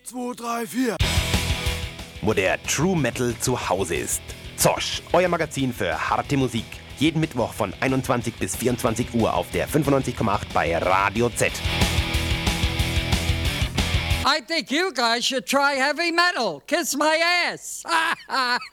2, 3, 4. Wo der True Metal zu Hause ist. Zosch, euer Magazin für harte Musik. Jeden Mittwoch von 21 bis 24 Uhr auf der 95,8 bei Radio Z. I think you guys should try heavy metal. Kiss my ass.